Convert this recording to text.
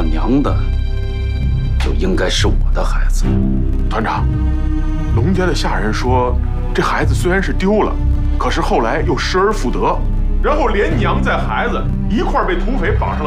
到娘的，就应该是我的孩子。 团长，龙家的下人说，这孩子虽然是丢了，可是后来又失而复得，然后连娘带孩子一块被土匪绑上了